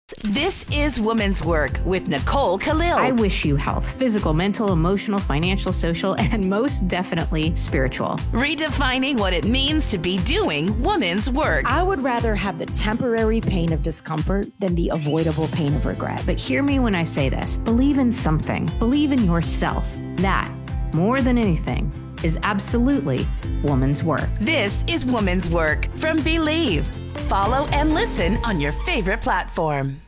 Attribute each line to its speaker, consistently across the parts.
Speaker 1: This is Woman's Work with Nicole Khalil.
Speaker 2: I wish you health, physical, mental, emotional, financial, social, and most definitely spiritual.
Speaker 1: Redefining what it means to be doing woman's work.
Speaker 3: I would rather have the temporary pain of discomfort than the avoidable pain of regret.
Speaker 2: But hear me when I say this. Believe in something. Believe in yourself. That, more than anything, is absolutely woman's work.
Speaker 1: This is Woman's Work from Believe. Follow and listen on your favorite platform.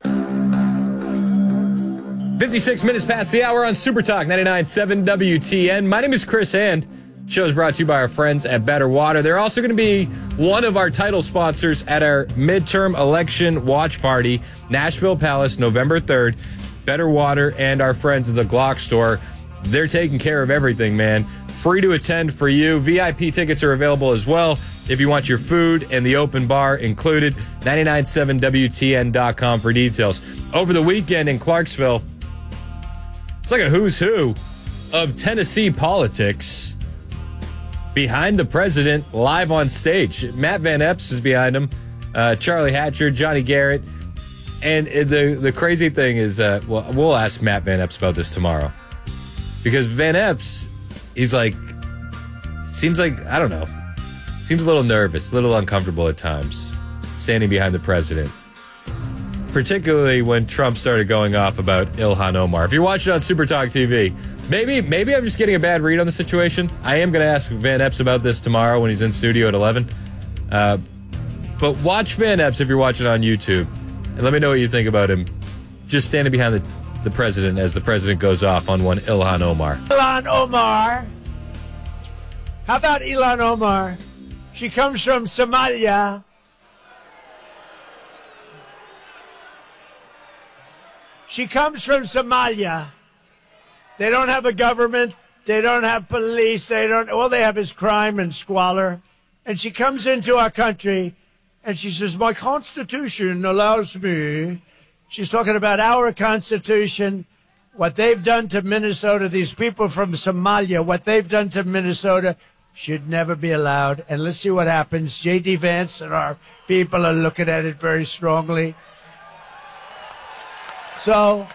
Speaker 4: 56 minutes past the hour on Super Talk 99.7 WTN. My name is Chris Hand. Show is brought to you by our friends at Better Water. They're also going to be one of our title sponsors at our midterm election watch party, Nashville Palace, November 3rd. Better Water and our friends at the Glock store. They're taking care of everything, man. Free to attend for you. VIP tickets are available as well if you want your food and the open bar included. 997WTN.com for details. Over the weekend in Clarksville, it's like a who's who of Tennessee politics behind the president live on stage. Matt Van Epps is behind him, Charlie Hatcher, Johnny Garrett. And the crazy thing is, we'll ask Matt Van Epps about this tomorrow. Because Van Epps, seems like, I don't know, seems a little nervous, a little uncomfortable at times, standing behind the president. Particularly when Trump started going off about Ilhan Omar. If you're watching on Super Talk TV, maybe I'm just getting a bad read on the situation. I am going to ask Van Epps about this tomorrow when he's in studio at 11. But watch Van Epps if you're watching on YouTube, and let me know what you think about him just standing behind the president as the president goes off on one Ilhan Omar.
Speaker 5: Ilhan Omar. How about Ilhan Omar? She comes from Somalia. She comes from Somalia. They don't have a government. They don't have police. All they have is crime and squalor. And she comes into our country and she says, my Constitution allows me. She's talking about our Constitution, what they've done to Minnesota, these people from Somalia, what they've done to Minnesota should never be allowed. And let's see what happens. J.D. Vance and our people are looking at it very strongly. So,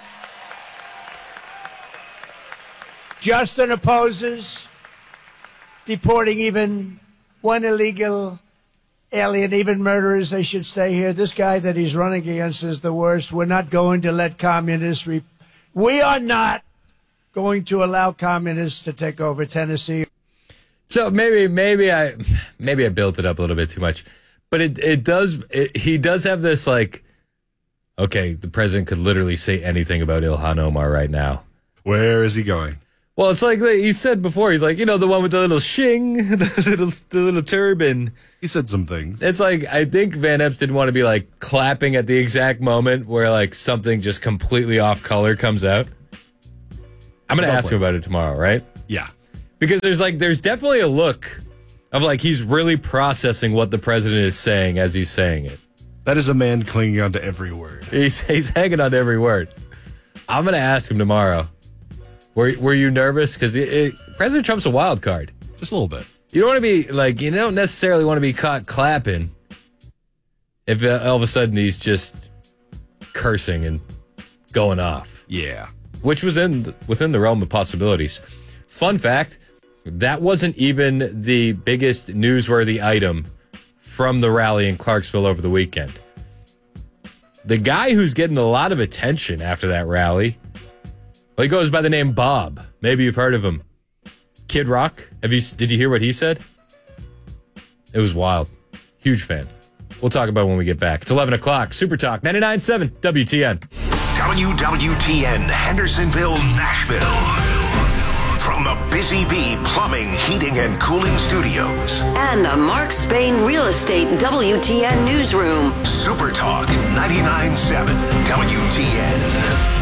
Speaker 5: Justin opposes deporting even one illegal alien, even murderers. They should stay here. This guy that he's running against is the worst. We're not going to let communists. We are not going to allow communists to take over Tennessee.
Speaker 4: So maybe I built it up a little bit too much, but he does have this like, okay, the president could literally say anything about Ilhan Omar right now.
Speaker 6: Where is he going?
Speaker 4: Well, it's like he said before. He's like, the one with the little shing, the little turban.
Speaker 6: He said some things.
Speaker 4: It's like, I think Van Epps didn't want to be like clapping at the exact moment where like something just completely off color comes out. I'm going to ask him about it tomorrow, right?
Speaker 6: Yeah. Because
Speaker 4: there's definitely a look of like he's really processing what the president is saying as he's saying it.
Speaker 6: That is a man clinging on to every word.
Speaker 4: He's hanging on to every word. I'm going to ask him tomorrow. Were you nervous? Because President Trump's a wild card.
Speaker 6: Just a little bit.
Speaker 4: You don't want to be like, you don't necessarily want to be caught clapping if all of a sudden he's just cursing and going off.
Speaker 6: Yeah.
Speaker 4: Which was within the realm of possibilities. Fun fact, that wasn't even the biggest newsworthy item from the rally in Clarksville over the weekend. The guy who's getting a lot of attention after that rally, well, he goes by the name Bob. Maybe you've heard of him. Kid Rock. Did you hear what he said? It was wild. Huge fan. We'll talk about it when we get back. It's 11 o'clock. Super Talk 99.7 WTN.
Speaker 7: WWTN Hendersonville, Nashville. From the Busy Bee Plumbing, Heating, and Cooling Studios.
Speaker 8: And the Mark Spain Real Estate WTN Newsroom.
Speaker 7: Super Talk 99.7 WTN.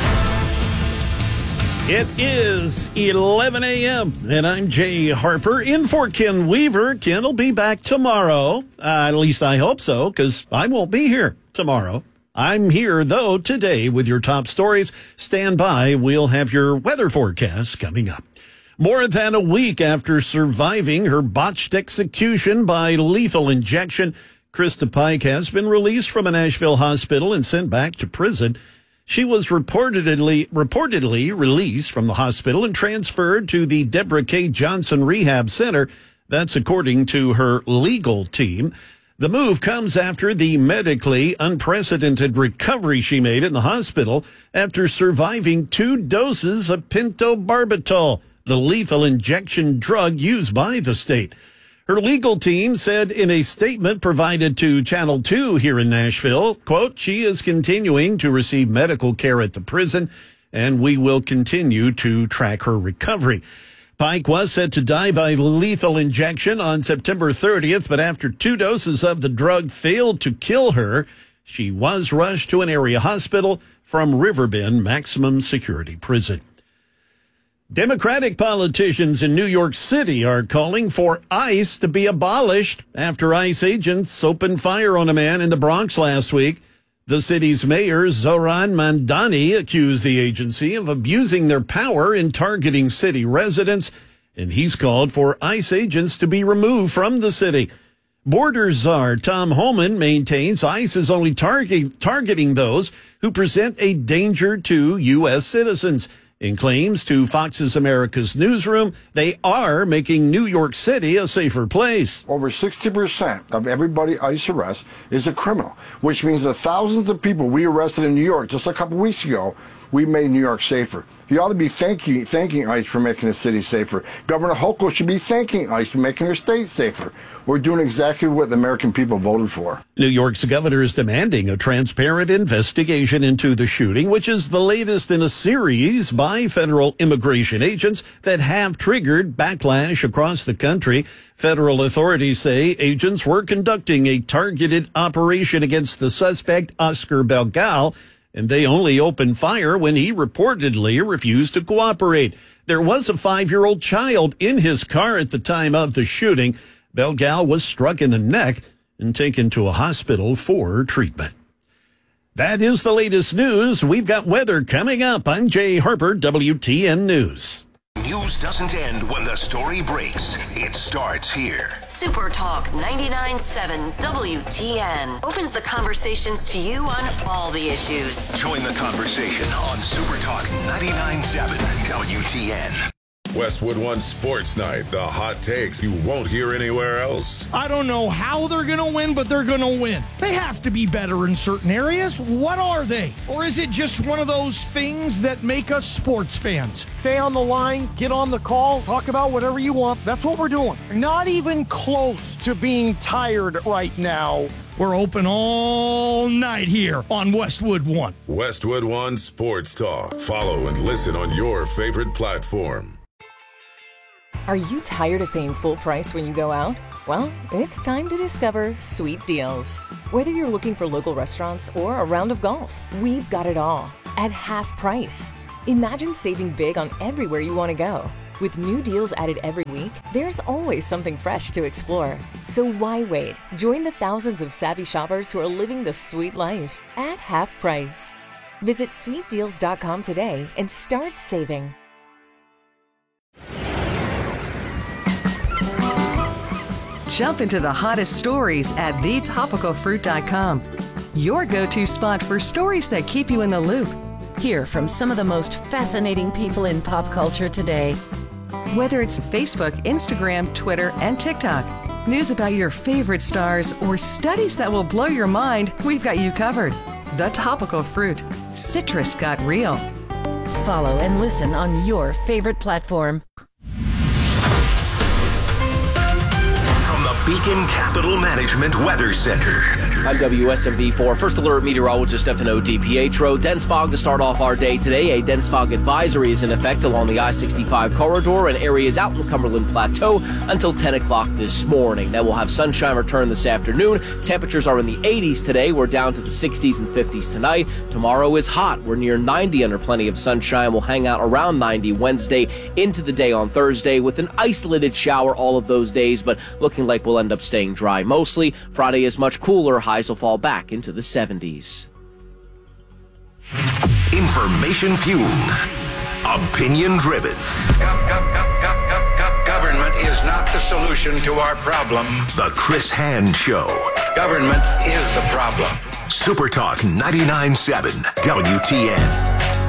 Speaker 9: It is 11 a.m., and I'm Jay Harper, in for Ken Weaver. Ken will be back tomorrow. At least I hope so, because I won't be here tomorrow. I'm here, though, today with your top stories. Stand by. We'll have your weather forecast coming up. More than a week after surviving her botched execution by lethal injection, Krista Pike has been released from a Nashville hospital and sent back to prison. She was reportedly released from the hospital and transferred to the Deborah K. Johnson Rehab Center. That's according to her legal team. The move comes after the medically unprecedented recovery she made in the hospital after surviving 2 doses of pentobarbital, the lethal injection drug used by the state. Her legal team said in a statement provided to Channel 2 here in Nashville, quote, she is continuing to receive medical care at the prison, and we will continue to track her recovery. Pike was set to die by lethal injection on September 30th, but after 2 doses of the drug failed to kill her, she was rushed to an area hospital from Riverbend Maximum Security Prison. Democratic politicians in New York City are calling for ICE to be abolished after ICE agents opened fire on a man in the Bronx last week. The city's mayor, Zohran Mamdani, accused the agency of abusing their power in targeting city residents, and he's called for ICE agents to be removed from the city. Border czar Tom Homan maintains ICE is only targeting those who present a danger to U.S. citizens. In claims to Fox's America's Newsroom, they are making New York City a safer place.
Speaker 10: Over 60% of everybody ICE arrests is a criminal, which means that thousands of people we arrested in New York just a couple weeks ago, we made New York safer. You ought to be thanking ICE for making the city safer. Governor Hochul should be thanking ICE for making her state safer. We're doing exactly what the American people voted for.
Speaker 9: New York's governor is demanding a transparent investigation into the shooting, which is the latest in a series by federal immigration agents that have triggered backlash across the country. Federal authorities say agents were conducting a targeted operation against the suspect, Oscar Belgal, and they only opened fire when he reportedly refused to cooperate. There was a 5-year-old child in his car at the time of the shooting. Belgal was struck in the neck and taken to a hospital for treatment. That is the latest news. We've got weather coming up. I'm Jay Harper, WTN News.
Speaker 7: News doesn't end when the story breaks. It starts here.
Speaker 8: Super Talk 99.7 WTN opens the conversations to you on all the issues.
Speaker 7: Join the conversation on Super Talk 99.7 WTN.
Speaker 11: Westwood One Sports Night, the hot takes you won't hear anywhere else.
Speaker 12: I don't know how they're going to win, but they're going to win. They have to be better in certain areas. What are they? Or is it just one of those things that make us sports fans? Stay on the line, get on the call, talk about whatever you want. That's what we're doing. Not even close to being tired right now. We're open all night here on Westwood One.
Speaker 11: Westwood One Sports Talk. Follow and listen on your favorite platform.
Speaker 13: Are you tired of paying full price when you go out? Well, it's time to discover Sweet Deals. Whether you're looking for local restaurants or a round of golf, we've got it all at half price. Imagine saving big on everywhere you want to go. With new deals added every week, there's always something fresh to explore. So why wait? Join the thousands of savvy shoppers who are living the sweet life at half price. Visit sweetdeals.com today and start saving.
Speaker 14: Jump into the hottest stories at thetopicalfruit.com. Your go-to spot for stories that keep you in the loop.
Speaker 1: Hear from some of the most fascinating people in pop culture today.
Speaker 14: Whether it's Facebook, Instagram, Twitter, and TikTok, news about your favorite stars, or studies that will blow your mind, we've got you covered. The Topical Fruit. Citrus got real.
Speaker 1: Follow and listen on your favorite platform.
Speaker 7: Beacon Capital Management Weather Center.
Speaker 15: I'm WSMV4 First Alert Meteorologist Stefano DiPietro. Dense fog to start off our day today. A dense fog advisory is in effect along the I-65 corridor and areas out in the Cumberland Plateau until 10 o'clock this morning. Then we'll have sunshine return this afternoon. Temperatures are in the 80s today. We're down to the 60s and 50s tonight. Tomorrow is hot. We're near 90 under plenty of sunshine. We'll hang out around 90 Wednesday into the day on Thursday with an isolated shower all of those days, but looking like we'll end up staying dry mostly. Friday is much cooler. Highs will fall back into the 70s.
Speaker 7: Information fueled. Opinion driven.
Speaker 16: Government is not the solution to our problem.
Speaker 7: The Chris Hand Show. Government is the problem. Super Talk 99.7 WTN.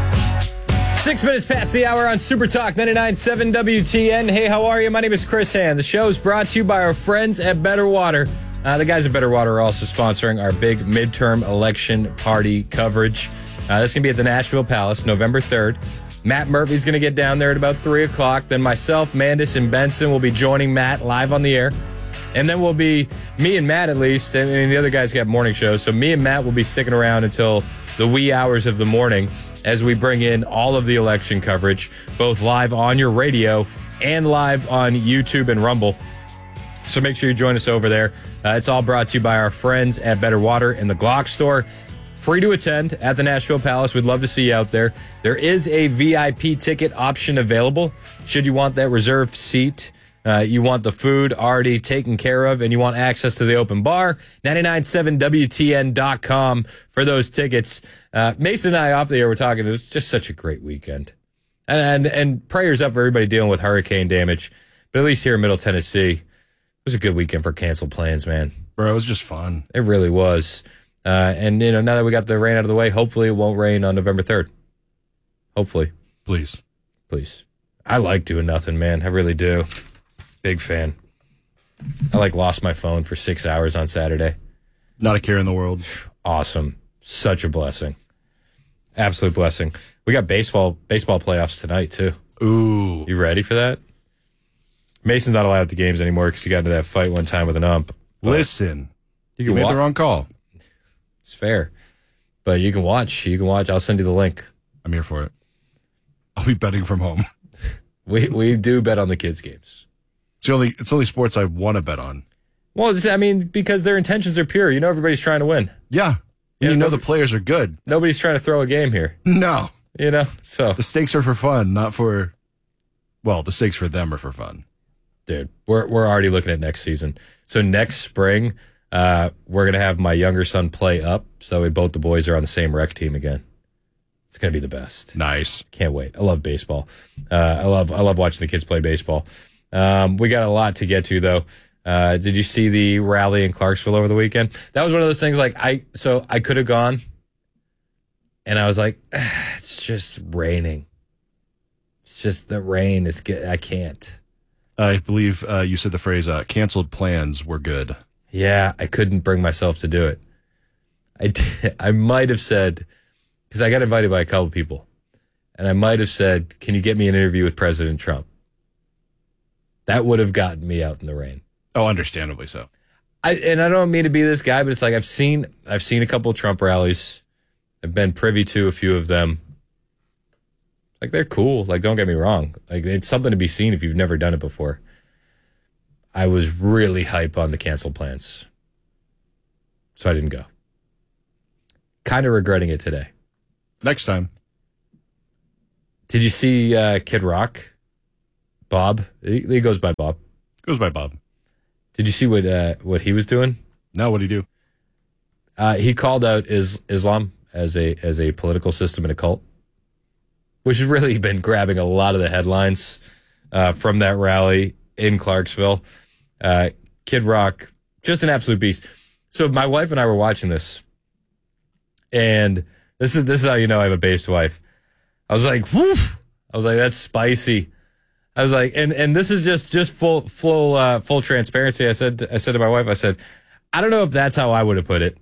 Speaker 4: 6 minutes past the hour on Super Talk 99.7 WTN. Hey, how are you? My name is Chris Hand. The show is brought to you by our friends at Better Water. The guys at Better Water are also sponsoring our big midterm election party coverage. That's going to be at the Nashville Palace, November 3rd. Matt Murphy's going to get down there at about 3 o'clock. Then myself, Mandis, and Benson will be joining Matt live on the air. And then we'll be, me and Matt at least, I mean, the other guys got morning shows, so me and Matt will be sticking around until the wee hours of the morning as we bring in all of the election coverage, both live on your radio and live on YouTube and Rumble. So make sure you join us over there. It's all brought to you by our friends at Better Water in the Glock store. Free to attend at the Nashville Palace. We'd love to see you out there. There is a VIP ticket option available. Should you want that reserved seat, you want the food already taken care of, and you want access to the open bar, 997WTN.com for those tickets. Mason and I off the air were talking. It was just such a great weekend. And prayers up for everybody dealing with hurricane damage. But at least here in Middle Tennessee, it was a good weekend for canceled plans, man.
Speaker 6: Bro, it was just fun.
Speaker 4: It really was. And, you know, now that we got the rain out of the way, hopefully it won't rain on November 3rd. Hopefully.
Speaker 6: Please.
Speaker 4: I like doing nothing, man. I really do. Big fan. I lost my phone for 6 hours on Saturday.
Speaker 6: Not a care in the world.
Speaker 4: Awesome. Such a blessing. Absolute blessing. We got baseball playoffs tonight, too.
Speaker 6: Ooh.
Speaker 4: You ready for that? Mason's not allowed at the games anymore because he got into that fight one time with an ump.
Speaker 6: Listen. You made the wrong call.
Speaker 4: It's fair. But you can watch. I'll send you the link.
Speaker 6: I'm here for it. I'll be betting from home.
Speaker 4: We do bet on the kids' games.
Speaker 6: It's only sports I want to bet on.
Speaker 4: Well, I mean, because their intentions are pure. You know everybody's trying to win.
Speaker 6: Yeah. You know the players are good.
Speaker 4: Nobody's trying to throw a game here.
Speaker 6: No.
Speaker 4: You know, so.
Speaker 6: The stakes are for fun, not for, well, the stakes for them are for fun.
Speaker 4: Dude, we're already looking at next season. So next spring, we're going to have my younger son play up. So both the boys are on the same rec team again. It's going to be the best.
Speaker 6: Nice.
Speaker 4: Can't wait. I love baseball. I love watching the kids play baseball. We got a lot to get to, though. Did you see the rally in Clarksville over the weekend? That was one of those things I could have gone, and I was like, it's just raining. It's just the rain. I can't.
Speaker 6: I believe you said the phrase, canceled plans were good.
Speaker 4: Yeah, I couldn't bring myself to do it. I might have said, because I got invited by a couple people, and I might have said, can you get me an interview with President Trump? That would have gotten me out in the rain.
Speaker 6: Oh, understandably so.
Speaker 4: I don't mean to be this guy, but it's like I've seen a couple of Trump rallies. I've been privy to a few of them. Like, they're cool. Like, don't get me wrong. Like, it's something to be seen if you've never done it before. I was really hype on the canceled plans, so I didn't go. Kind of regretting it today.
Speaker 6: Next time.
Speaker 4: Did you see Kid Rock? Bob? He goes by Bob.
Speaker 6: Goes by Bob.
Speaker 4: Did you see what he was doing?
Speaker 6: No, what'd he do?
Speaker 4: He called out Islam as a political system and a cult, which has really been grabbing a lot of the headlines from that rally in Clarksville. Kid Rock, just an absolute beast. So my wife and I were watching this, and this is how you know I have a based wife. I was like, whoo! I was like, that's spicy. I was like, and this is just full transparency. I said to my wife, I said, I don't know if that's how I would have put it,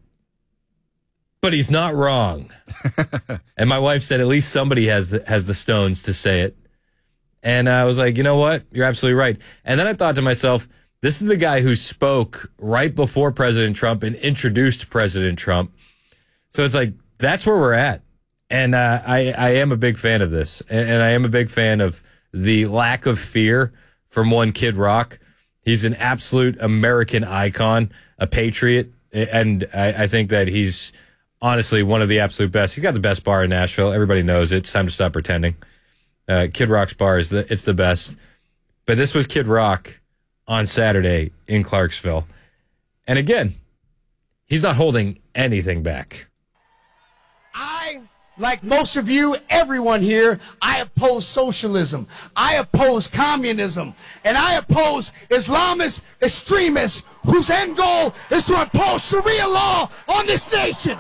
Speaker 4: but he's not wrong. And my wife said, at least somebody has the stones to say it. And I was like, you know what? You're absolutely right. And then I thought to myself, this is the guy who spoke right before President Trump and introduced President Trump. So it's like, that's where we're at. And I am a big fan of this. And I am a big fan of the lack of fear from one Kid Rock. He's an absolute American icon, a patriot. And I think that he's honestly one of the absolute best. He's got the best bar in Nashville. Everybody knows it. It's time to stop pretending. Kid Rock's bar it's the best. But this was Kid Rock on Saturday in Clarksville. And again, he's not holding anything back.
Speaker 5: I
Speaker 16: like most of you, everyone here, I oppose socialism. I oppose communism. And I oppose Islamist extremists whose end goal is to impose Sharia law on this nation.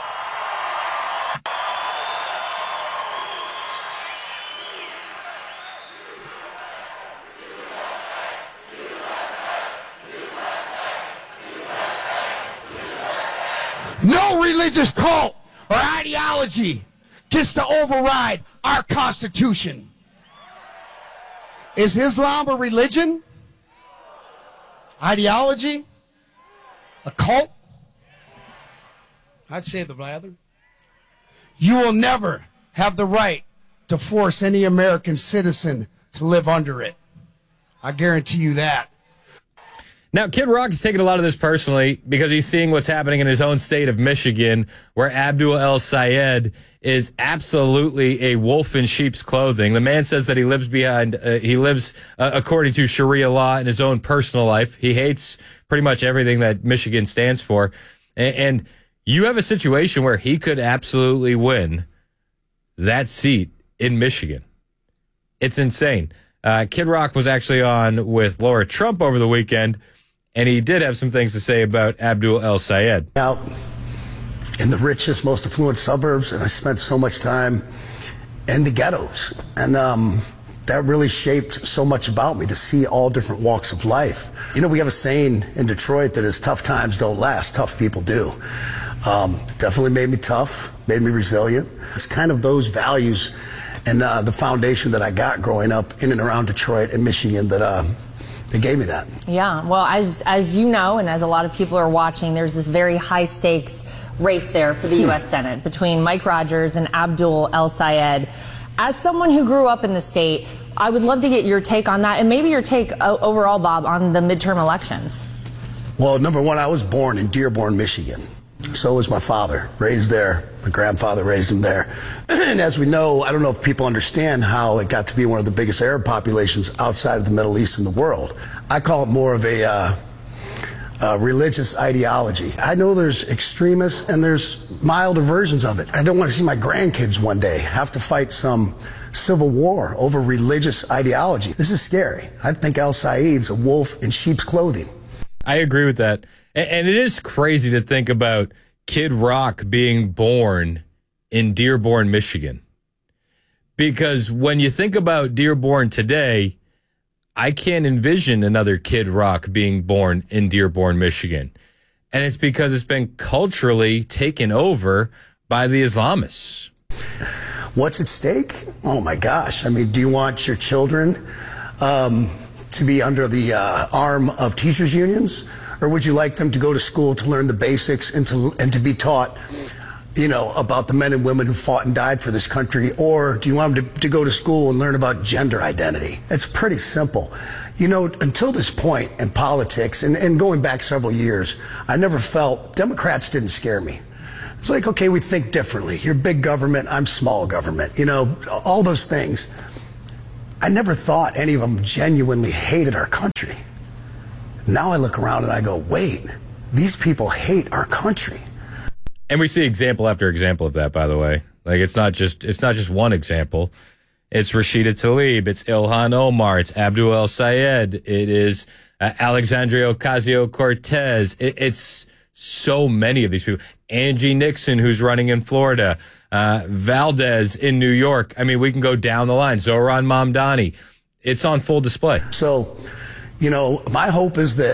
Speaker 16: No religious cult or ideology gets to override our Constitution. Is Islam a religion? Ideology? A cult? I'd say the latter. You will never have the right to force any American citizen to live under it. I guarantee you that.
Speaker 4: Now, Kid Rock is taking a lot of this personally because he's seeing what's happening in his own state of Michigan, where Abdul El Sayed is absolutely a wolf in sheep's clothing. The man says that he lives according to Sharia law in his own personal life. He hates pretty much everything that Michigan stands for. And you have a situation where he could absolutely win that seat in Michigan. It's insane. Kid Rock was actually on with Laura Trump over the weekend, and he did have some things to say about Abdul El Sayed.
Speaker 17: Out in the richest, most affluent suburbs, and I spent so much time in the ghettos. And that really shaped so much about me, to see all different walks of life. You know, we have a saying in Detroit that is, tough times don't last, tough people do. Definitely made me tough, made me resilient. It's kind of those values and the foundation that I got growing up in and around Detroit and Michigan that they gave me that.
Speaker 18: Yeah, well, as you know, and as a lot of people are watching, there's this very high stakes race there for the U.S. Senate between Mike Rogers and Abdul El Sayed. As someone who grew up in the state, I would love to get your take on that, and maybe your take overall, Bob, on the midterm elections.
Speaker 17: Well, number one, I was born in Dearborn, Michigan. So was my father, raised there. My grandfather raised him there. And as we know, I don't know if people understand how it got to be one of the biggest Arab populations outside of the Middle East in the world. I call it more of a religious ideology. I know there's extremists and there's milder versions of it. I don't want to see my grandkids one day have to fight some civil war over religious ideology. This is scary. I think El Sayed's a wolf in sheep's clothing.
Speaker 4: I agree with that. And it is crazy to think about Kid Rock being born in Dearborn, Michigan. Because when you think about Dearborn today, I can't envision another Kid Rock being born in Dearborn, Michigan. And it's because it's been culturally taken over by the Islamists.
Speaker 17: What's at stake? Oh, my gosh. I mean, do you want your children to be under the arm of teachers' unions? Or would you like them to go to school to learn the basics and to be taught, you know, about the men and women who fought and died for this country? Or do you want them to go to school and learn about gender identity? It's pretty simple. You know, until this point in politics, and going back several years, I never felt Democrats didn't scare me. It's like, okay, we think differently. You're big government, I'm small government. You know, all those things. I never thought any of them genuinely hated our country. Now I look around and I go, wait, these people hate our country.
Speaker 4: And we see example after example of that, by the way. Like, it's not just one example. It's Rashida Tlaib, it's Ilhan Omar, it's Abdul El Sayed, it is Alexandria Ocasio-Cortez. It's so many of these people. Angie Nixon, who's running in Florida, Valdez in New York. I mean, we can go down the line. Zohran Mamdani. It's on full display.
Speaker 17: So, you know, my hope is that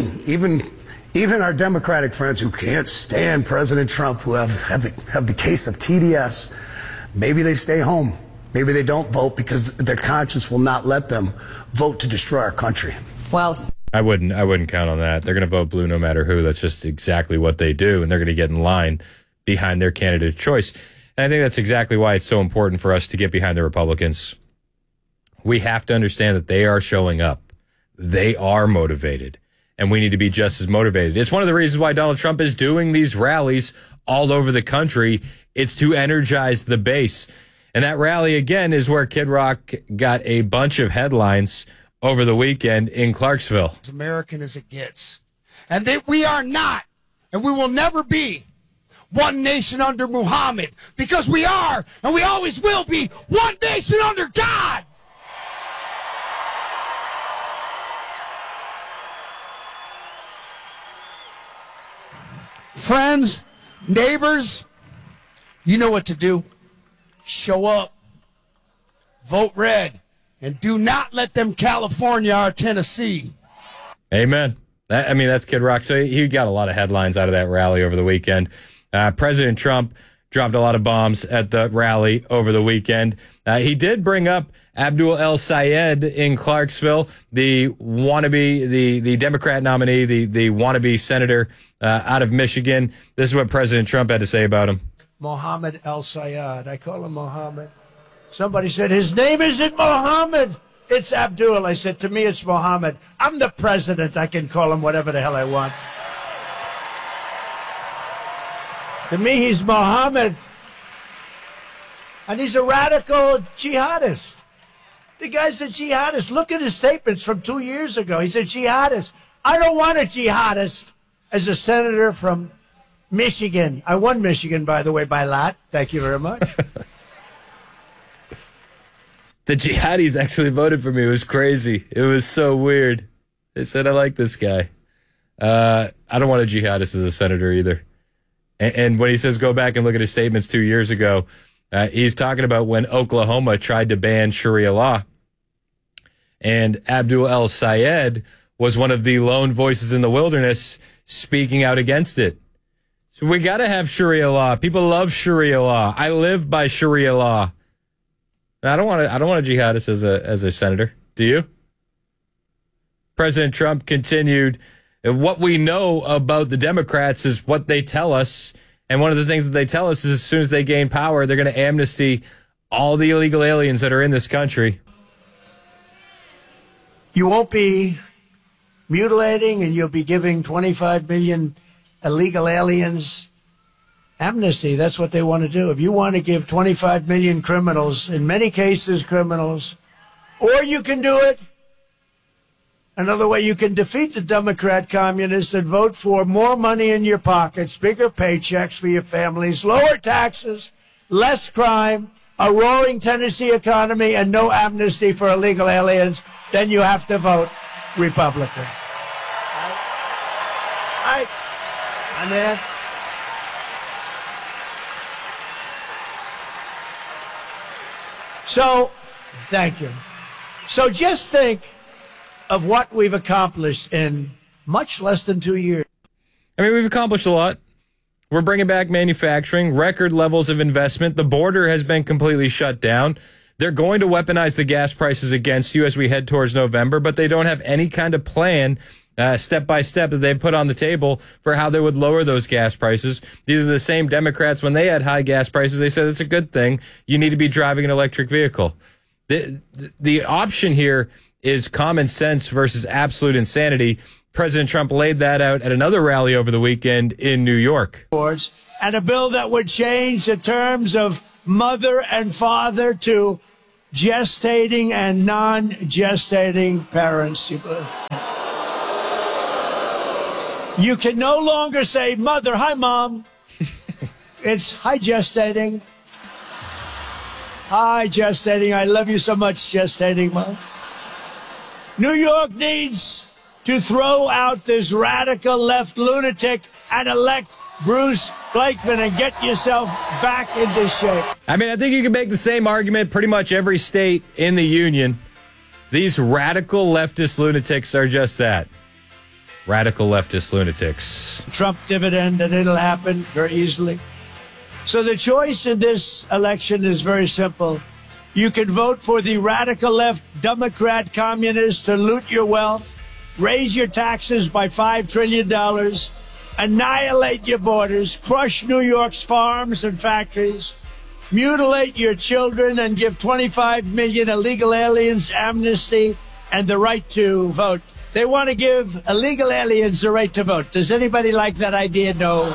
Speaker 17: even our Democratic friends who can't stand President Trump, who have the case of TDS, maybe they stay home. Maybe they don't vote because their conscience will not let them vote to destroy our country.
Speaker 18: Well,
Speaker 4: I wouldn't count on that. They're going to vote blue no matter who. That's just exactly what they do, and they're going to get in line behind their candidate of choice. And I think that's exactly why it's so important for us to get behind the Republicans. We have to understand that they are showing up. They are motivated, and we need to be just as motivated. It's one of the reasons why Donald Trump is doing these rallies all over the country. It's to energize the base. And that rally, again, is where Kid Rock got a bunch of headlines over the weekend in Clarksville.
Speaker 16: As American as it gets. And that we are not, and we will never be, one nation under Muhammad, because we are and we always will be one nation under God. Friends, neighbors, you know what to do. Show up, vote red, and do not let them California or Tennessee.
Speaker 4: Amen. That's Kid Rock. So he got a lot of headlines out of that rally over the weekend. President Trump dropped a lot of bombs at the rally over the weekend. He did bring up Abdul El Sayed in Clarksville, the wannabe, the Democrat nominee, the wannabe senator out of Michigan. This is what President Trump had to say about him.
Speaker 5: Mohammed El Sayed. I call him Mohammed. Somebody said, his name isn't Mohammed. It's Abdul. I said, to me, it's Mohammed. I'm the president. I can call him whatever the hell I want. To me, he's Mohammed. And he's a radical jihadist. The guy's a jihadist. Look at his statements from 2 years ago. He's a jihadist. I don't want a jihadist as a senator from Michigan. I won Michigan, by the way, by a lot. Thank you very much.
Speaker 4: The jihadis actually voted for me. It was crazy. It was so weird. They said, I like this guy. I don't want a jihadist as a senator either. And when he says go back and look at his statements 2 years ago, he's talking about when Oklahoma tried to ban Sharia law. And Abdul El Sayed was one of the lone voices in the wilderness speaking out against it. So we got to have Sharia law. People love Sharia law. I live by Sharia law. I don't want a jihadist as a senator. Do you? President Trump continued, what we know about the Democrats is what they tell us. And one of the things that they tell us is as soon as they gain power, they're going to amnesty all the illegal aliens that are in this country.
Speaker 5: You won't be mutilating, and you'll be giving 25 million illegal aliens amnesty. That's what they want to do. If you want to give 25 million criminals, in many cases criminals, or you can do it another way, you can defeat the Democrat communists and vote for more money in your pockets, bigger paychecks for your families, lower taxes, less crime, a roaring Tennessee economy, and no amnesty for illegal aliens. Then you have to vote Republican. Right? I'm in. So, thank you. So just think of what we've accomplished in much less than 2 years.
Speaker 4: We've accomplished a lot. We're bringing back manufacturing, record levels of investment. The border has been completely shut down. They're going to weaponize the gas prices against you as we head towards November, but they don't have any kind of plan, step by step, that they've put on the table for how they would lower those gas prices. These are the same Democrats, when they had high gas prices, they said it's a good thing. You need to be driving an electric vehicle. The option here is common sense versus absolute insanity. President Trump laid that out at another rally over the weekend in New York.
Speaker 5: And a bill that would change the terms of mother and father to gestating and non-gestating parents. You can no longer say mother, hi mom. It's hi gestating. Hi gestating. I love you so much, gestating mom. New York needs to throw out this radical left lunatic and elect Bruce Blakeman and get yourself back into shape.
Speaker 4: I think you can make the same argument pretty much every state in the union. These radical leftist lunatics are just that. Radical leftist lunatics.
Speaker 5: Trump dividend, and it'll happen very easily. So the choice in this election is very simple. You can vote for the radical left Democrat communists to loot your wealth, raise your taxes by $5 trillion, annihilate your borders, crush New York's farms and factories, mutilate your children, and give 25 million illegal aliens amnesty and the right to vote. They want to give illegal aliens the right to vote. Does anybody like that idea? No.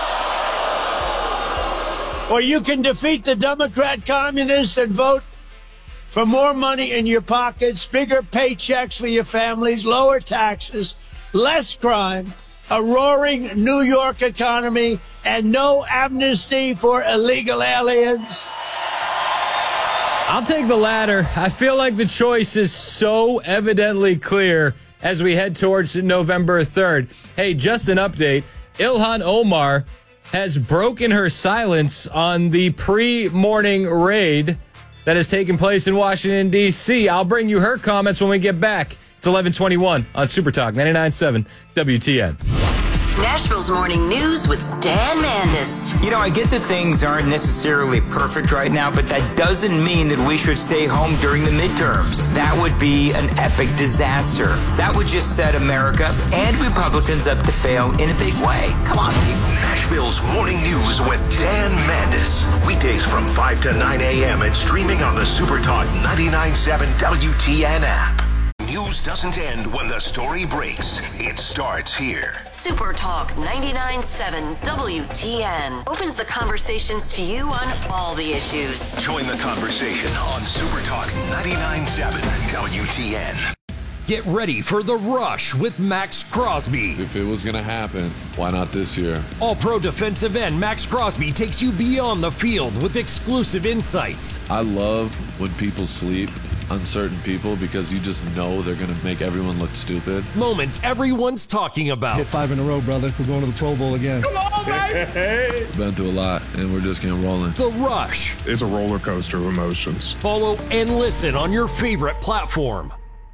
Speaker 5: Or you can defeat the Democrat communists and vote for more money in your pockets, bigger paychecks for your families, lower taxes, less crime, a roaring New York economy, and no amnesty for illegal aliens?
Speaker 4: I'll take the latter. I feel like the choice is so evidently clear as we head towards November 3rd. Hey, just an update. Ilhan Omar has broken her silence on the pre-morning raid that has taken place in Washington, D.C. I'll bring you her comments when we get back. It's 11:21 on Super Talk 99.7 WTN.
Speaker 8: Nashville's Morning News with Dan Mandis.
Speaker 19: You know, I get that things aren't necessarily perfect right now, but that doesn't mean that we should stay home during the midterms. That would be an epic disaster. That would just set America and Republicans up to fail in a big way. Come on, people.
Speaker 7: Nashville's Morning News with Dan Mandis. Weekdays from 5 to 9 a.m. and streaming on the Super Talk 99.7 WTN app. News doesn't end when the story breaks. It starts here.
Speaker 8: Super Talk 99.7 WTN opens the conversations to you on all the issues.
Speaker 7: Join the conversation on Super Talk 99.7 WTN.
Speaker 12: Get ready for The Rush with Max Crosby.
Speaker 20: If it was going to happen, why not this year?
Speaker 12: All-pro defensive end Max Crosby takes you beyond the field with exclusive insights.
Speaker 20: I love when people sleep on certain people because you just know they're going to make everyone look stupid.
Speaker 12: Moments everyone's talking about.
Speaker 21: Hit 5 in a row, brother. We're going to the Pro Bowl again.
Speaker 12: Come on, baby!
Speaker 20: Been through a lot, and we're just getting rolling.
Speaker 12: The Rush.
Speaker 22: It's a roller coaster of emotions.
Speaker 12: Follow and listen on your favorite platform.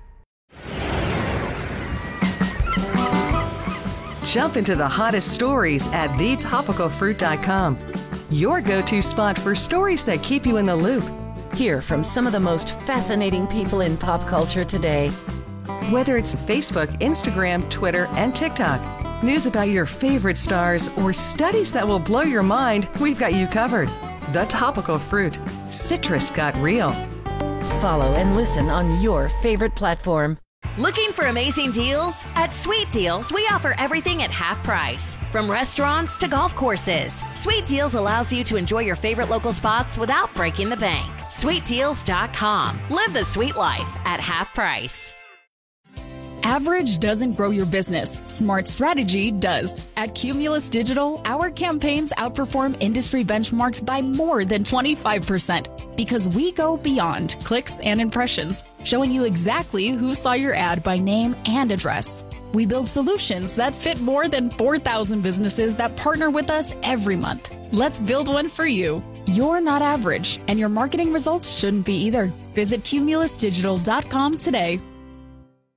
Speaker 14: Jump into the hottest stories at thetopicalfruit.com. Your go-to spot for stories that keep you in the loop.
Speaker 23: Hear from some of the most fascinating people in pop culture today.
Speaker 14: Whether it's Facebook, Instagram, Twitter, and TikTok, news about your favorite stars, or studies that will blow your mind, we've got you covered. The Topical Fruit. Citrus got real.
Speaker 23: Follow and listen on your favorite platform.
Speaker 1: Looking for amazing deals? At Sweet Deals, we offer everything at half price. From restaurants to golf courses, Sweet Deals allows you to enjoy your favorite local spots without breaking the bank. SweetDeals.com. Live the sweet life at half price.
Speaker 24: Average doesn't grow your business. Smart strategy does. At Cumulus Digital, our campaigns outperform industry benchmarks by more than 25% because we go beyond clicks and impressions, showing you exactly who saw your ad by name and address. We build solutions that fit more than 4,000 businesses that partner with us every month. Let's build one for you. You're not average, and your marketing results shouldn't be either. Visit cumulusdigital.com today.